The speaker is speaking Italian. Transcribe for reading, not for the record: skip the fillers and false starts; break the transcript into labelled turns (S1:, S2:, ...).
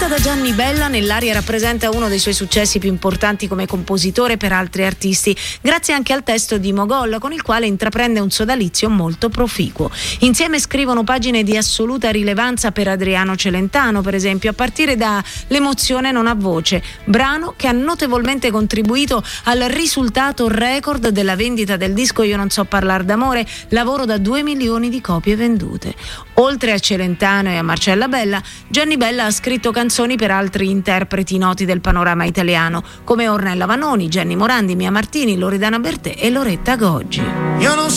S1: Nata da Gianni Bella, Nell'aria rappresenta uno dei suoi successi più importanti come compositore per altri artisti, grazie anche al testo di Mogol, con il quale intraprende un sodalizio molto proficuo. Insieme scrivono pagine di assoluta rilevanza per Adriano Celentano, per esempio, a partire da L'emozione non ha voce, brano che ha notevolmente contribuito al risultato record della vendita del disco Io non so parlar d'amore, lavoro da 2 milioni di copie vendute. Oltre a Celentano e a Marcella Bella, Gianni Bella ha scritto canzoni per altri interpreti noti del panorama italiano, come Ornella Vanoni, Gianni Morandi, Mia Martini, Loredana Bertè e Loretta Goggi.
S2: Io non